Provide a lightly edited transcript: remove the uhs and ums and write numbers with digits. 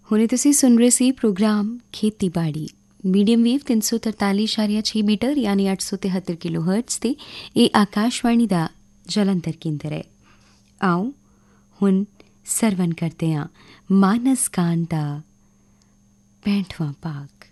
ਹੁਣੇ ਤੁਸੀਂ ਸੁਣ ਰਹੇ ਸੀ ਪ੍ਰੋਗਰਾਮ ਖੇਤੀਬਾੜੀ ਮੀਡੀਅਮ ਵੇਵ 343.6 ਮੀਟਰ ਯਾਨੀ 873 ਕਿਲੋ ਹਰਟਜ਼ ਤੇ ਇਹ ਆਕਾਸ਼ਵਾਣੀ ਦਾ ਜਲੰਧਰ ਕੇਂਦਰ ਹੈ। ਆਓ ਹੁਣ ਸਰਵਨ ਕਰਦੇ ਹਾਂ ਮਾਨਸ ਕਾਂਡ ਦਾ 65ਵਾਂ ਭਾਗ।